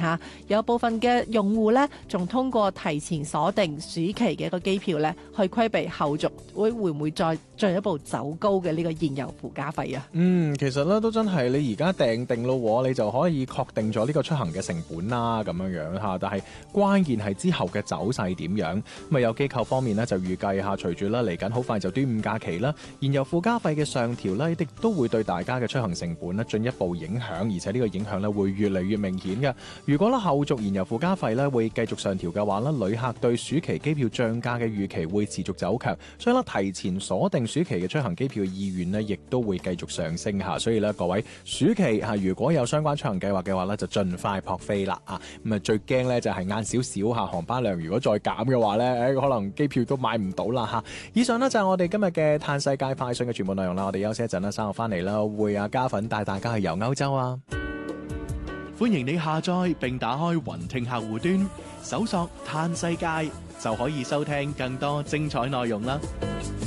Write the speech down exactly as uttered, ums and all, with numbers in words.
嚇，有部分嘅用戶呢，仲通過提前鎖定暑期嘅一個機票呢，去規避後續會會唔會再進一步走高嘅呢個燃油附加費啊？ 嗯，其實咧都真係你而家訂定咯，你就可以確定咗呢個出行嘅成本啦，咁樣樣嚇。但係關鍵係之後嘅走勢點樣？咁啊有機構方面呢，就預計下，隨住咧嚟緊好快就端午假期啦，燃油附加費嘅上調呢，亦都會對大家嘅出行成本呢進一步影響，而且呢個影響呢會越嚟越明顯嘅。如果咧後續燃油附加費呢會繼續上調嘅話呢，旅客對暑期機票漲價嘅預期會持續走強，所以咧提前鎖定暑期嘅出行機票意願呢亦都會繼續上升嚇。所以咧各位暑期嚇如果有相關出行計劃嘅話呢，就盡快撲飛啦啊！咁啊最驚呢就係晏少少嚇航班量如果再減嘅話呢，誒可能機票都買唔到啦嚇。以上呢就係我哋今日嘅嘆世界快訊嘅全部內容啦。我哋休息一陣啦，稍後翻嚟啦，會阿嘉粉帶大家去遊歐洲啊！ 歡迎你下載並打開雲聽客戶端，搜索嘆世界就可以收聽更多精彩內容啦。